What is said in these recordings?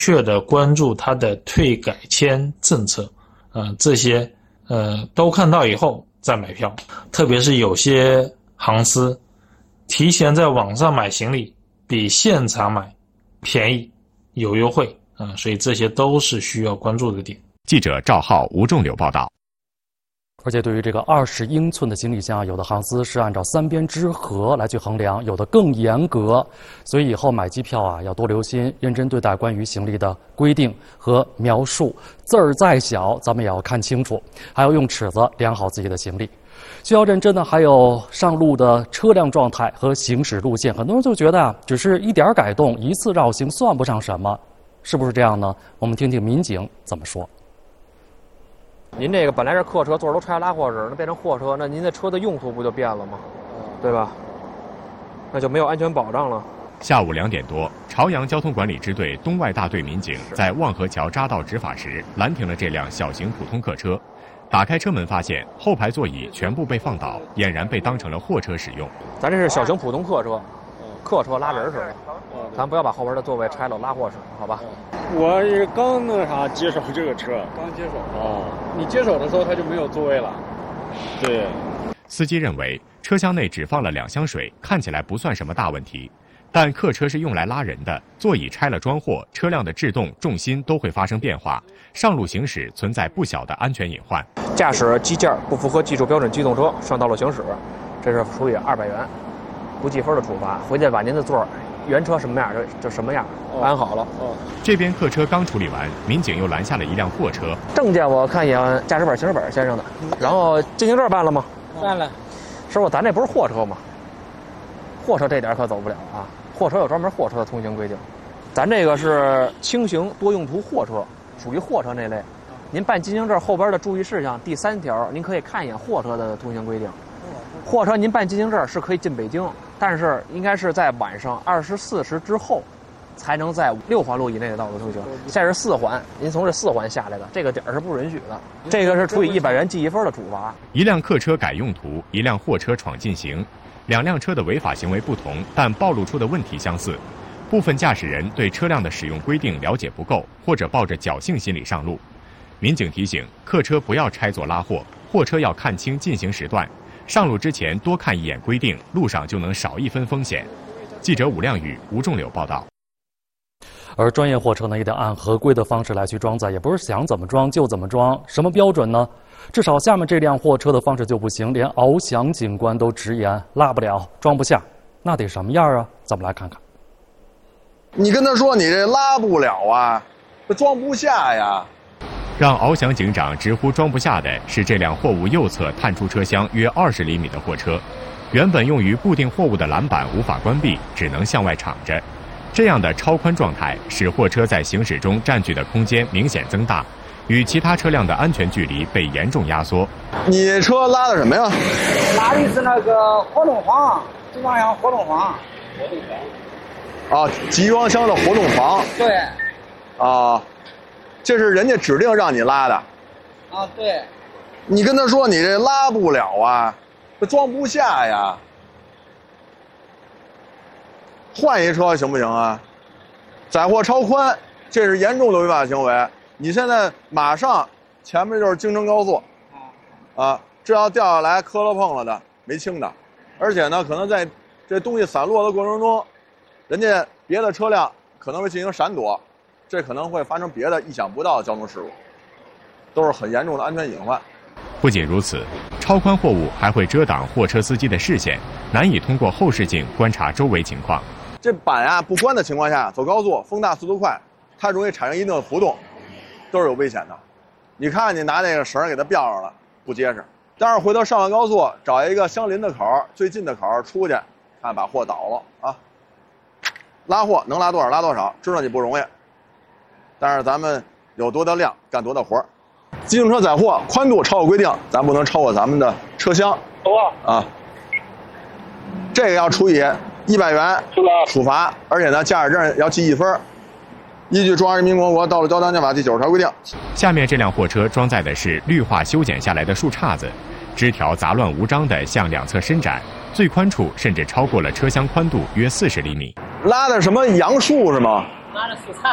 确的关注它的退改签政策，这些都看到以后再买票。特别是有些航司提前在网上买行李比现场买便宜有优惠所以这些都是需要关注的点。 记者赵浩、吴仲柳报道。 而且对于这个20英寸的行李箱，有的航司是按照3边之和来去衡量，有的更严格。所以以后买机票要多留心，认真对待关于行李的规定和描述。字儿再小，咱们也要看清楚，还要用尺子量好自己的行李。需要认真的还有上路的车辆状态和行驶路线。很多人就觉得只是一点改动，一次绕行算不上什么，是不是这样呢？我们听听民警怎么说。 您这个本来是客车，座都拆拉货时，那变成货车，那您的车的用途不就变了吗？对吧？那就没有安全保障了。 下午2点多，朝阳交通管理支队东外大队民警在望河桥匝道执法时拦停了这辆小型普通客车，打开车门发现后排座椅全部被放倒，俨然被当成了货车使用。 咱这是小型普通客车，客车拉人似的，咱不要把后边的座位拆了拉货使，好吧？ 我也刚接手这个车，刚接手你接手的时候它就没有座位了。对。 司机认为车厢内只放了2箱水，看起来不算什么大问题，但客车是用来拉人的，座椅拆了装货，车辆的制动、重心都会发生变化，上路行驶存在不小的安全隐患。 驾驶机件不符合技术标准机动车上道路行驶，这是处以200元不记分的处罚。回去把您的座原车什么样就什么样安好了。 这边客车刚处理完，民警又拦下了一辆货车。 证件我看一眼，驾驶本、行驶本先生的。然后进行证办了吗？ 办了。 师傅，咱这不是货车吗？货车这点可走不了啊！货车有专门货车的通行规定，咱这个是轻型多用途货车，属于货车那类。您办进行证后边的注意事项第3条，您可以看一眼货车的通行规定。货车您办进行证是可以进北京，但是应该是在晚上24时之后，才能在6环路以内的道路通行。现在是4环，您从这4环下来的，这个点是不允许的。这个是处以100元记1分的处罚。 一辆客车改用途，一辆货车闯禁行，2辆车的违法行为不同，但暴露出的问题相似。部分驾驶人对车辆的使用规定了解不够，或者抱着侥幸心理上路。民警提醒，客车不要拆座拉货，货车要看清进行时段。上路之前多看一眼规定，路上就能少1分风险。记者武亮宇、吴仲柳报道。 而专业货车呢，也得按合规的方式来去装载，也不是想怎么装就怎么装。什么标准呢？至少下面这辆货车的方式就不行，连翱翔警官都直言拉不了、装不下，那得什么样啊？咱们来看看。 你跟他说你这拉不了啊，这装不下呀。 让翱翔警长直呼装不下的是这辆货物右侧探出车厢约20厘米的货车，原本用于固定货物的栏板无法关闭，只能向外敞着。这样的超宽状态使货车在行驶中占据的空间明显增大，与其他车辆的安全距离被严重压缩。 你车拉的什么呀？ 拉的是那个活动房，集装箱活动房。 啊，集装箱的活动房。 对。 啊，这是人家指定让你拉的。 啊，对。 你跟他说你这拉不了啊，这装不下呀。换一车行不行啊？载货超宽，这是严重的违法行为。你现在马上前面就是京承高速，啊，这要掉下来磕了碰了的，没轻的，而且呢，可能在这东西散落的过程中，人家别的车辆可能会进行闪躲，这可能会发生别的意想不到的交通事故，都是很严重的安全隐患。 不仅如此，超宽货物还会遮挡货车司机的视线，难以通过后视镜观察周围情况。 这板啊不关的情况下，走高速风大速度快，它容易产生一定的浮动，都是有危险的。你看你拿那个绳给它吊上了，不结实。待会儿回头上了高速，找一个相邻的口，最近的口出去，看把货倒了啊。拉货能拉多少拉多少，知道你不容易，但是咱们有多大量干多大活。机动车载货宽度超过规定，咱不能超过咱们的车厢。啊，这个要处以100元处罚，而且呢，驾驶证要记1分。依据《中华人民共和国道路交通安全法》第90条规定。 下面这辆货车装载的是绿化修剪下来的树杈子，枝条杂乱无章地向两侧伸展，最宽处甚至超过了车厢宽度约40厘米。 拉的什么杨树是吗？ 拉的树杈子。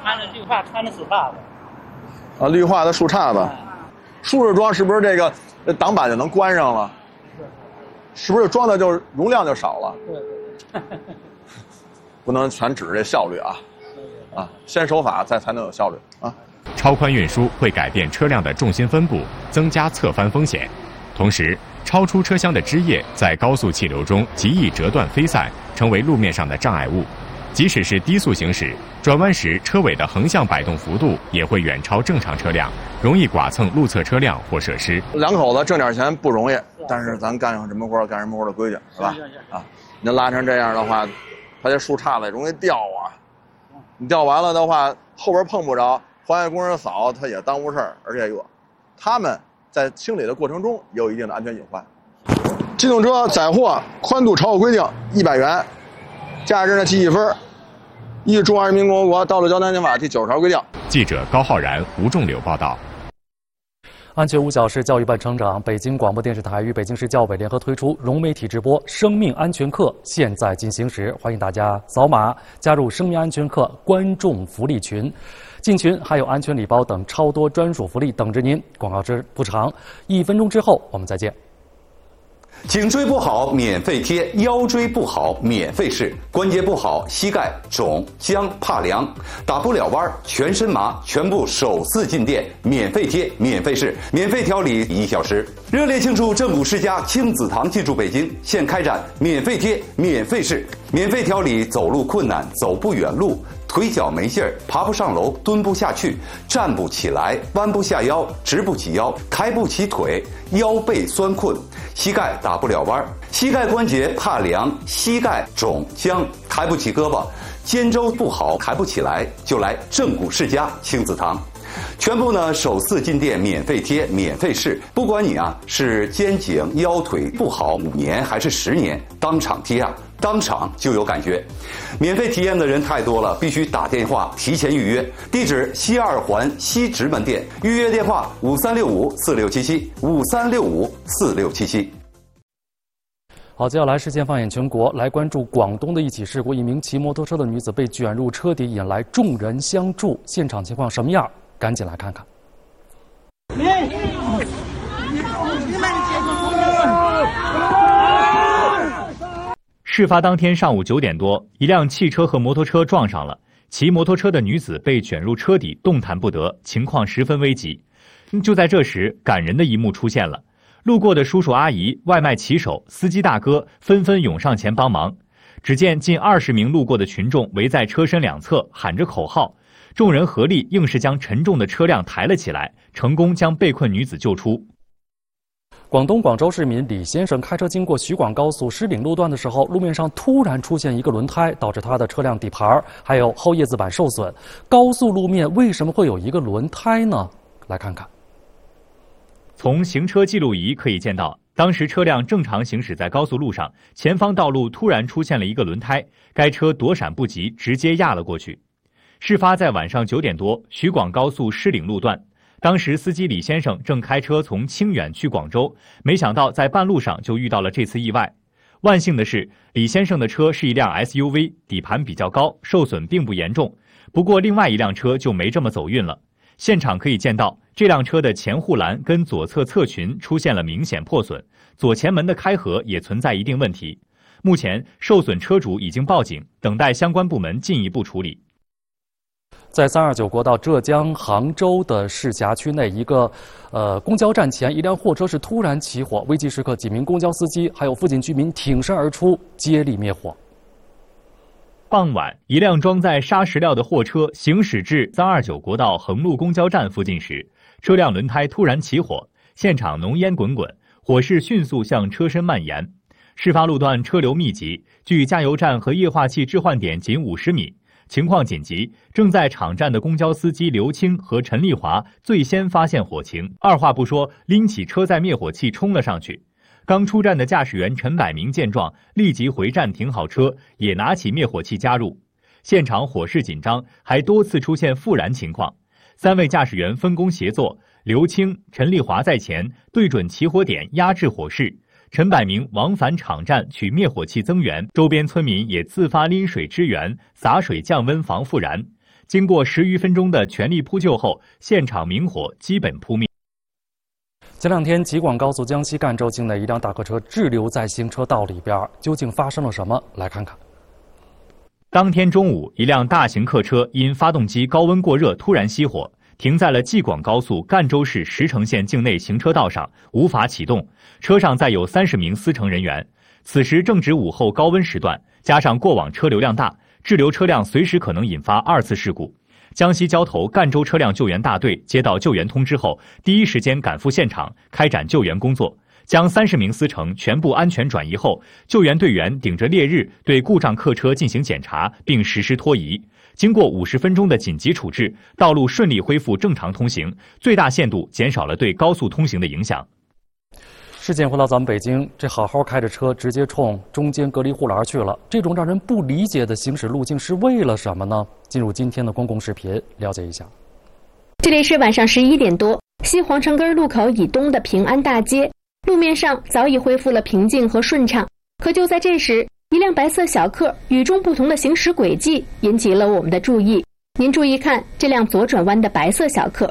穿的绿化，穿的树杈子。 啊，绿化的树杈子，竖着装是不是这个挡板就能关上了？是不是装的就容量就少了？ 对。 不能全指这效率啊！啊，先守法才能有效率啊！ 超宽运输会改变车辆的重心分布，增加侧翻风险。同时，超出车厢的枝叶在高速气流中极易折断飞散，成为路面上的障碍物。即使是低速行驶，转弯时车尾的横向摆动幅度也会远超正常车辆，容易剐蹭路侧车辆或设施。 两口子挣点钱不容易，但是咱干什么活干什么活的规矩是吧？啊，您拉成这样的话，它这树杈子也容易掉啊。你掉完了的话，后边碰不着，环卫工人扫它也耽误事儿，而且他们在清理的过程中也有一定的安全隐患。机动车载货宽度超过规定100元，驾驶呢记1分。依中华人民共和国道路交通安全法第90条规定。 记者高浩然、吴仲柳报道。 安全5小时教育办成长，北京广播电视台与北京市教委联合推出融媒体直播生命安全课，现在进行时，欢迎大家扫码加入生命安全课观众福利群。进群还有安全礼包等超多专属福利等着您。广告不长，1分钟之后我们再见。 颈椎不好免费贴，腰椎不好免费试，关节不好膝盖肿僵怕凉，打不了弯全身麻，全部首次进店免费贴免费试，免费调理1小时。热烈庆祝正骨世家亲子堂进驻北京，现开展免费贴免费试，免费调理走路困难走不远路，腿脚没劲儿，爬不上楼，蹲不下去，站不起来，弯不下腰，直不起腰，抬不起腿，腰背酸困，膝盖打不了弯，膝盖关节怕凉，膝盖肿僵，抬不起胳膊，肩周不好，抬不起来，就来正骨世家亲子堂。全部呢首次进店免费贴免费试，不管你是肩颈腰腿不好5年还是10年，当场贴当场就有感觉。免费体验的人太多了，必须打电话提前预约。地址西2环西直门店，预约电话5365467753654677。 好，接下来视线放眼全国，来关注广东的一起事故，一名骑摩托车的女子被卷入车底，引来众人相助。现场情况什么样？赶紧来看看。 事发当天上午9点多，一辆汽车和摩托车撞上了，骑摩托车的女子被卷入车底，动弹不得，情况十分危急。就在这时，感人的一幕出现了。路过的叔叔阿姨、外卖骑手、司机大哥纷纷涌上前帮忙。只见近20名路过的群众围在车身两侧，喊着口号，众人合力硬是将沉重的车辆抬了起来，成功将被困女子救出。 广东广州市民李先生开车经过徐广高速狮岭路段的时候，路面上突然出现一个轮胎，导致他的车辆底盘还有后叶子板受损。高速路面为什么会有一个轮胎呢？来看看。 从行车记录仪可以见到，当时车辆正常行驶在高速路上，前方道路突然出现了一个轮胎，该车躲闪不及，直接压了过去。事发在晚上9点多，徐广高速狮岭路段。当时司机李先生正开车从清远去广州，没想到在半路上就遇到了这次意外。万幸的是，李先生的车是一辆 SUV， 底盘比较高，受损并不严重。不过另外一辆车就没这么走运了。现场可以见到，这辆车的前护栏跟左侧侧裙出现了明显破损，左前门的开合也存在一定问题。目前，受损车主已经报警，等待相关部门进一步处理。 在329国道浙江杭州的市辖区内，一个公交站前，一辆货车是突然起火，危急时刻，几名公交司机还有附近居民挺身而出，接力灭火。 傍晚，一辆装载砂石料的货车行驶至329国道横路公交站附近时，车辆轮胎突然起火，现场浓烟滚滚，火势迅速向车身蔓延。事发路段车流密集，距加油站和液化气置换点仅50米。情况紧急，正在场站的公交司机刘青和陈丽华最先发现火情，二话不说，拎起车载灭火器冲了上去。刚出站的驾驶员陈百明见状，立即回站停好车，也拿起灭火器加入。现场火势紧张，还多次出现复燃情况。3位驾驶员分工协作，刘青、陈丽华在前，对准起火点压制火势。陈百明往返场站取灭火器增援，周边村民也自发拎水支援，洒水降温防复燃。 经过10余分钟的全力扑救后，现场明火基本扑灭。 前2天，吉广高速江西赣州境内一辆大客车滞留在行车道里边，究竟发生了什么？来看看。 当天中午，一辆大型客车因发动机高温过热突然熄火，停在了济广高速赣州市石城县境内行车道上，无法启动。车上载有30名司乘人员。此时正值午后高温时段，加上过往车流量大，滞留车辆随时可能引发2次事故。江西交投赣州车辆救援大队接到救援通知后，第一时间赶赴现场开展救援工作，将30名司乘全部安全转移后，救援队员顶着烈日对故障客车进行检查，并实施拖移。经过50分钟的紧急处置，道路顺利恢复正常通行，最大限度减少了对高速通行的影响。 事件回到咱们北京，这好好开着车，直接冲中间隔离护栏去了。这种让人不理解的行驶路径是为了什么呢？进入今天的公共视频，了解一下。 这里是晚上11点多，西皇城根路口以东的平安大街，路面上早已恢复了平静和顺畅。可就在这时，一辆白色小客与众不同的行驶轨迹引起了我们的注意。您注意看这辆左转弯的白色小客。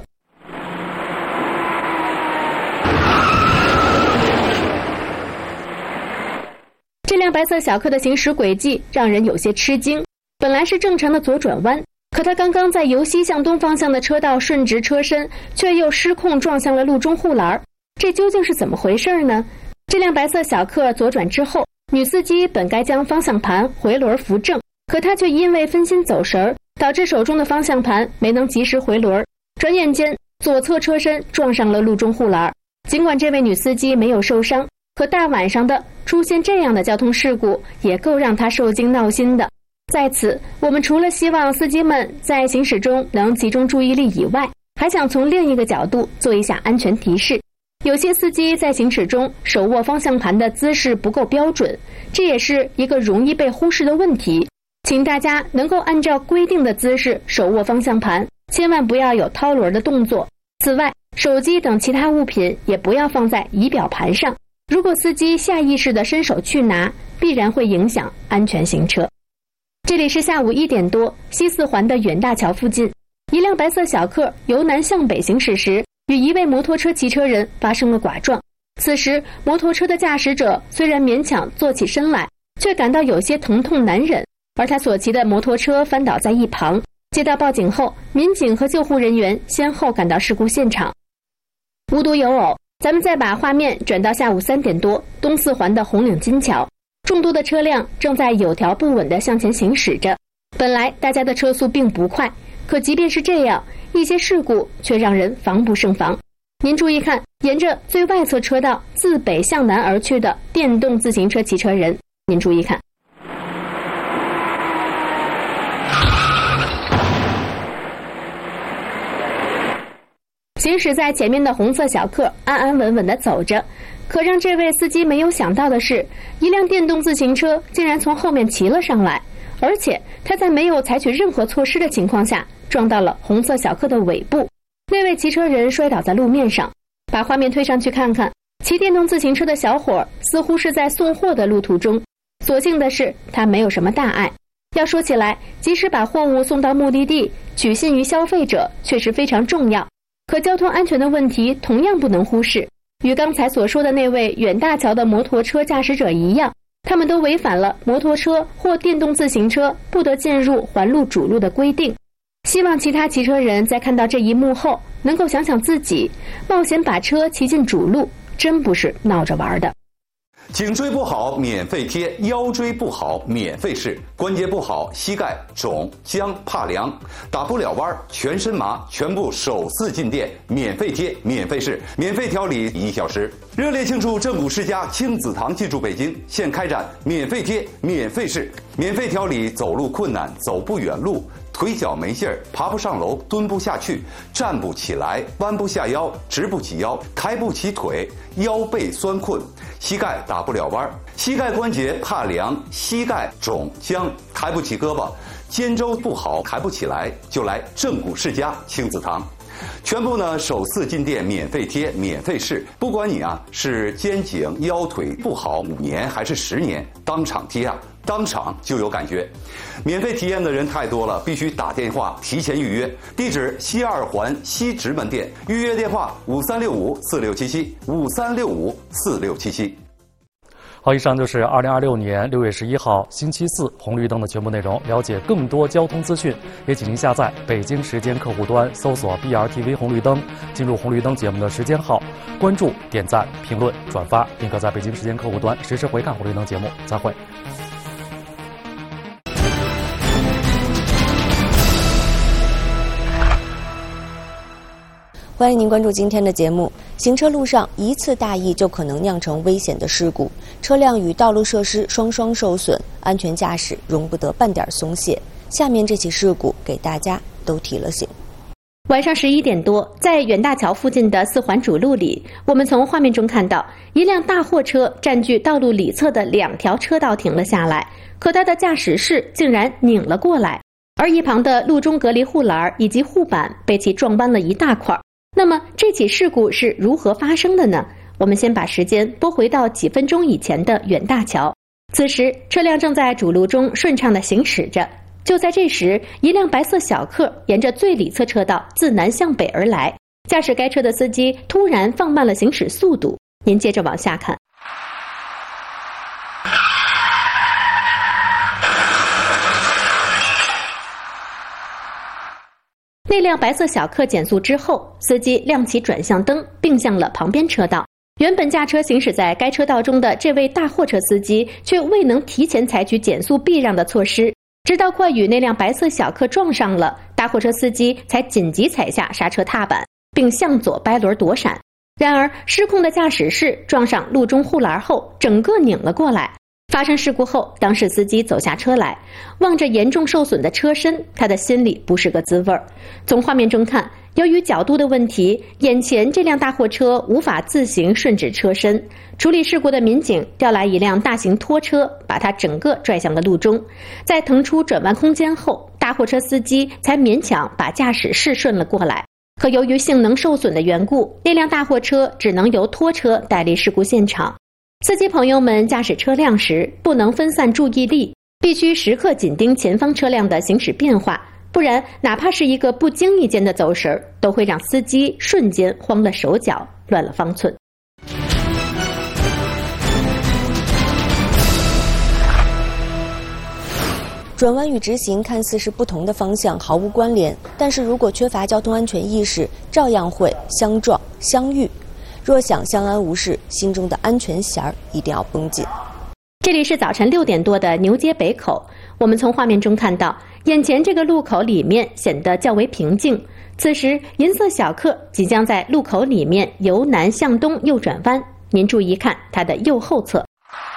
这辆白色小客的行驶轨迹让人有些吃惊。本来是正常的左转弯，可它刚刚在由西向东方向的车道顺直车身，却又失控撞向了路中护栏。这究竟是怎么回事呢？这辆白色小客左转之后，女司机本该将方向盘回轮扶正，可她却因为分心走神，导致手中的方向盘没能及时回轮，转眼间左侧车身撞上了路中护栏。尽管这位女司机没有受伤，可大晚上的出现这样的交通事故，也够让她受惊闹心的。在此，我们除了希望司机们在行驶中能集中注意力以外，还想从另一个角度做一下安全提示。有些司机在行驶中手握方向盘的姿势不够标准，这也是一个容易被忽视的问题。请大家能够按照规定的姿势手握方向盘，千万不要有掏轮的动作。此外，手机等其他物品也不要放在仪表盘上。如果司机下意识地伸手去拿，必然会影响安全行车。这里是下午1点多，西四环的远大桥附近，一辆白色小客由南向北行驶时，与一位摩托车骑车人发生了剐撞。此时，摩托车的驾驶者虽然勉强坐起身来，却感到有些疼痛难忍，而他所骑的摩托车翻倒在一旁。接到报警后，民警和救护人员先后赶到事故现场。无独有偶，咱们再把画面转到下午3点多，东四环的红岭金桥，众多的车辆正在有条不紊地向前行驶着。本来大家的车速并不快，可即便是这样，一些事故却让人防不胜防。您注意看，沿着最外侧车道自北向南而去的电动自行车骑车人，您注意看。行驶在前面的红色小客安安稳稳地走着，可让这位司机没有想到的是，一辆电动自行车竟然从后面骑了上来，而且他在没有采取任何措施的情况下撞到了红色小客的尾部。那位骑车人摔倒在路面上。把画面推上去看看，骑电动自行车的小伙似乎是在送货的路途中，所幸的是他没有什么大碍。要说起来，及时把货物送到目的地，取信于消费者确实非常重要。可交通安全的问题同样不能忽视，与刚才所说的那位远大桥的摩托车驾驶者一样，他们都违反了摩托车或电动自行车不得进入环路主路的规定。希望其他骑车人在看到这一幕后，能够想想自己，冒险把车骑进主路，真不是闹着玩的。 颈椎不好免费贴，腰椎不好免费试，关节不好膝盖肿僵怕凉，打不了弯全身麻，全部首次进店，免费贴免费试，免费调理1小时。热烈庆祝正骨世家亲子堂进驻北京，现开展免费贴免费试，免费调理走路困难走不远路，腿脚没劲儿，爬不上楼，蹲不下去，站不起来，弯不下腰，直不起腰，抬不起腿，腰背酸困，膝盖打不了弯，膝盖关节怕凉，膝盖肿僵，抬不起胳膊，肩周不好，抬不起来，就来正骨世家亲子堂。 全部呢首次进店免费贴、免费试，不管你是肩颈腰腿不好5年还是10年，当场贴当场就有感觉。免费体验的人太多了，必须打电话提前预约。地址西2环西直门店，预约电话5365467753654677。 好，以上就是2026年6月11号星期四红绿灯的全部内容。了解更多交通资讯，也请您下载北京时间客户端，搜索 BRTV 红绿灯，进入红绿灯节目的时间号，关注、点赞、评论、转发，并可在北京时间客户端实时回看红绿灯节目。再会。 欢迎您关注今天的节目。行车路上一次大意就可能酿成危险的事故，车辆与道路设施双双受损，安全驾驶容不得半点松懈。下面这起事故给大家都提了醒。 晚上11点多，在远大桥附近的4环主路里，我们从画面中看到一辆大货车占据道路里侧的2条车道停了下来，可它的驾驶室竟然拧了过来，而一旁的路中隔离护栏以及护板被其撞弯了一大块。那么这起事故是如何发生的呢？我们先把时间拨回到几分钟以前的远大桥。此时车辆正在主路中顺畅地行驶着，就在这时，一辆白色小客沿着最里侧车道自南向北而来，驾驶该车的司机突然放慢了行驶速度。您接着往下看。那辆白色小客减速之后，司机亮起转向灯，并向了旁边车道。原本驾车行驶在该车道中的这位大货车司机却未能提前采取减速避让的措施，直到快与那辆白色小客撞上了，大货车司机才紧急踩下刹车踏板，并向左掰轮躲闪。然而失控的驾驶室撞上路中护栏后，整个拧了过来。发生事故后，当事司机走下车来，望着严重受损的车身，他的心里不是个滋味儿。从画面中看，由于角度的问题，眼前这辆大货车无法自行顺直车身。处理事故的民警调来一辆大型拖车，把它整个拽向了路中。在腾出转弯空间后，大货车司机才勉强把驾驶室顺了过来。可由于性能受损的缘故，那辆大货车只能由拖车带离事故现场。司机朋友们驾驶车辆时不能分散注意力，必须时刻紧盯前方车辆的行驶变化，不然哪怕是一个不经意间的走神，都会让司机瞬间慌了手脚，乱了方寸。 转弯与直行看似是不同的方向，毫无关联，但是如果缺乏交通安全意识，照样会相撞相遇。若想相安无事，心中的安全弦儿一定要绷紧。 这里是早晨6点多的牛街北口，我们从画面中看到，眼前这个路口里面显得较为平静。此时，银色小客即将在路口里面由南向东右转弯，您注意看它的右后侧。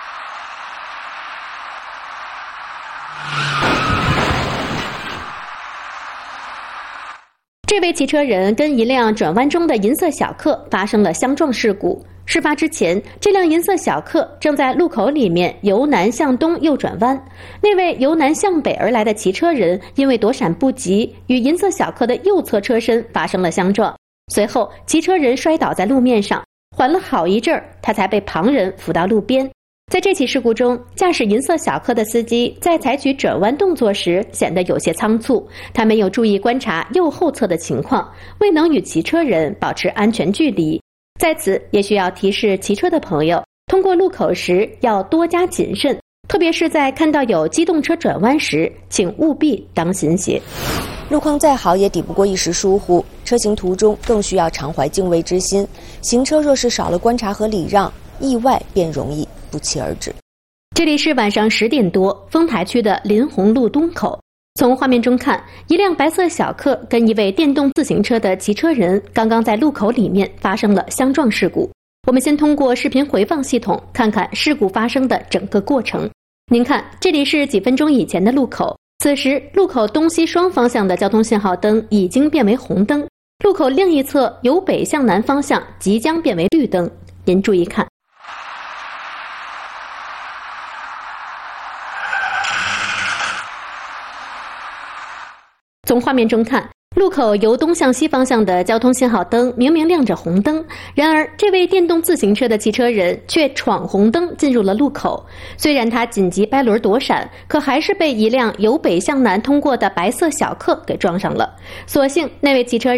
这位骑车人跟一辆转弯中的银色小客发生了相撞事故。事发之前，这辆银色小客正在路口里面由南向东右转弯，那位由南向北而来的骑车人因为躲闪不及，与银色小客的右侧车身发生了相撞。随后，骑车人摔倒在路面上，缓了好一阵儿，他才被旁人扶到路边。在这起事故中，驾驶银色小客的司机在采取转弯动作时显得有些仓促，他没有注意观察右后侧的情况，未能与骑车人保持安全距离。在此也需要提示骑车的朋友，通过路口时要多加谨慎，特别是在看到有机动车转弯时，请务必当心些。 路况再好也抵不过一时疏忽，车行途中更需要常怀敬畏之心。行车若是少了观察和礼让，意外便容易不期而至。 这里是晚上10点多，丰台区的临洪路东口。从画面中看，一辆白色小客跟一位电动自行车的骑车人刚刚在路口里面发生了相撞事故。我们先通过视频回放系统看看事故发生的整个过程。您看，这里是几分钟以前的路口，此时路口东西双方向的交通信号灯已经变为红灯，路口另一侧由北向南方向即将变为绿灯。您注意看。从画面中看， 路口由东向西方向的交通信号灯明明亮着红灯，然而这位电动自行车的汽车人却闯红灯进入了路口。虽然他紧急掰轮躲闪，可还是被一辆由北向南通过的白色小客给撞上了。所幸那位汽车